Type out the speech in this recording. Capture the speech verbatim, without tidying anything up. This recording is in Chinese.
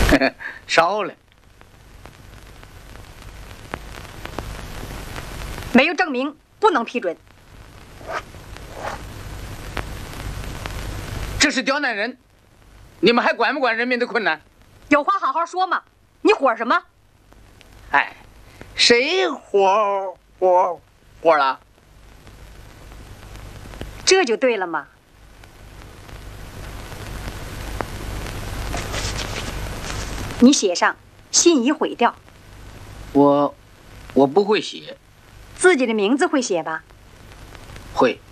少了。 没有证明，不能批准。 这是刁难人，你们还管不管人民的困难？ 有话好好说嘛！你火什么？ 哎，谁火火火了？ 这就对了嘛。你写上，信已毁掉。 我我不会写。 自己的名字会写吧？ 会。